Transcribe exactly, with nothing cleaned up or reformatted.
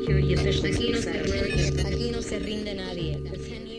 Security officially said. Aquí no se rinde nadie.